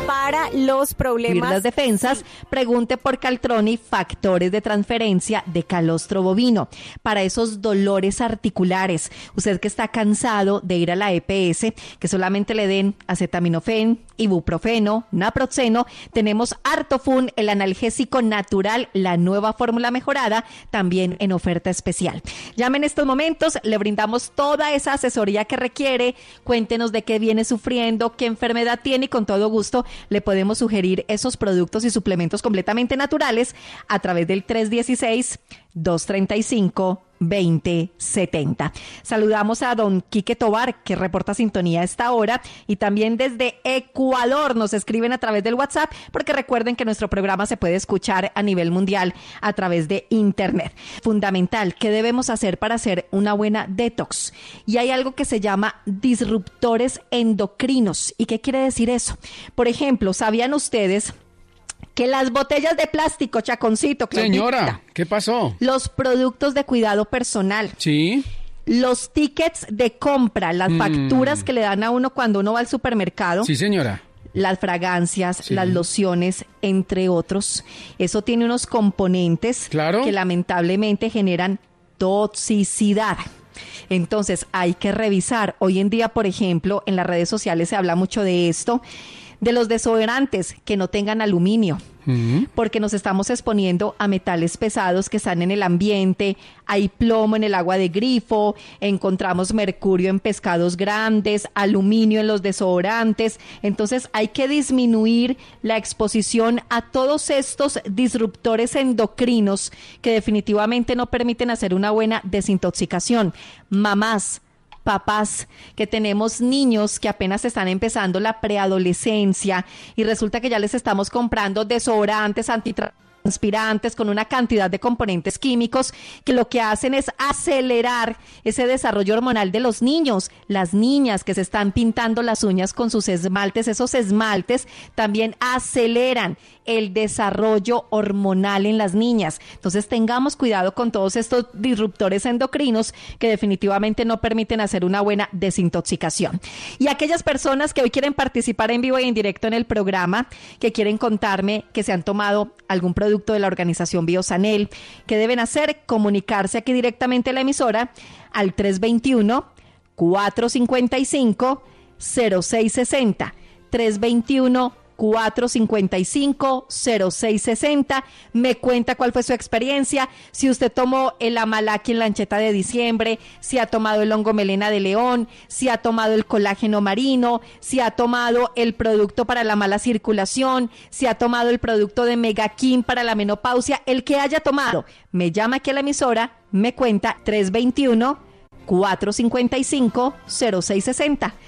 para los problemas. Las defensas, pregunte por Caltroni, factores de transferencia de calostro bovino. Para esos dolores articulares, usted que está cansado de ir a la EPS, que solamente le den acetaminofén, ibuprofeno, naproxeno, tenemos Artofun, el analgésico natural, la nueva fórmula mejorada, también en oferta especial. Llame en estos momentos, le brindamos toda esa asesoría que requiere, cuéntenos de qué viene sufriendo, qué enfermedad tiene y con todo gusto le podemos sugerir esos productos y suplementos completamente naturales a través del 316-235-2070. Saludamos a don Quique Tobar, que reporta sintonía a esta hora, y también desde Ecuador nos escriben a través del WhatsApp, porque recuerden que nuestro programa se puede escuchar a nivel mundial a través de internet. Fundamental, ¿qué debemos hacer para hacer una buena detox? Y hay algo que se llama disruptores endocrinos. ¿Y qué quiere decir eso? Por ejemplo, ¿sabían ustedes que las botellas de plástico, Chaconcito, Claudita, señora, ¿qué pasó? Los productos de cuidado personal, sí, los tickets de compra, las facturas que le dan a uno cuando uno va al supermercado, sí, señora, las fragancias, sí, las lociones, entre otros, eso tiene unos componentes que lamentablemente generan toxicidad. Entonces hay que revisar. Hoy en día, por ejemplo, en las redes sociales se habla mucho de esto, de los desodorantes que no tengan aluminio, porque nos estamos exponiendo a metales pesados que están en el ambiente, hay plomo en el agua de grifo, encontramos mercurio en pescados grandes, aluminio en los desodorantes. Entonces hay que disminuir la exposición a todos estos disruptores endocrinos que definitivamente no permiten hacer una buena desintoxicación. Mamás, papás, que tenemos niños que apenas están empezando la preadolescencia y resulta que ya les estamos comprando desodorantes, antitranspirantes con una cantidad de componentes químicos que lo que hacen es acelerar ese desarrollo hormonal de los niños. Las niñas que se están pintando las uñas con sus esmaltes, esos esmaltes también aceleran el desarrollo hormonal en las niñas. Entonces tengamos cuidado con todos estos disruptores endocrinos que definitivamente no permiten hacer una buena desintoxicación. Y aquellas personas que hoy quieren participar en vivo y en directo en el programa, que quieren contarme que se han tomado algún producto de la organización Biosanel, ¿qué deben hacer? Comunicarse aquí directamente a la emisora al 321-455-0660. 321-455-0660. Me cuenta cuál fue su experiencia, si usted tomó el Amalaki en lancheta de diciembre, si ha tomado el hongo melena de león, si ha tomado el colágeno marino, si ha tomado el producto para la mala circulación, si ha tomado el producto de Megakin para la menopausia, el que haya tomado. Me llama aquí a la emisora, me cuenta 321-455-0660.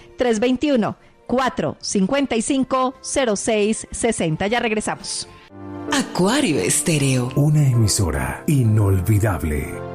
321-455-0660. Ya regresamos. Acuario Estéreo. Una emisora inolvidable.